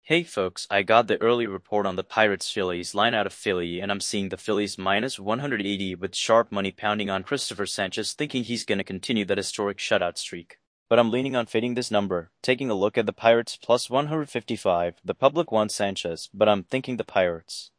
Hey folks, I got the early report on the Pirates Phillies line out of Philly, and I'm seeing the Phillies minus 180 with sharp money pounding on Christopher Sanchez, thinking he's gonna continue that historic shutout streak. But I'm leaning on fading this number, taking a look at the Pirates plus 155. The public wants Sanchez, but I'm thinking the Pirates.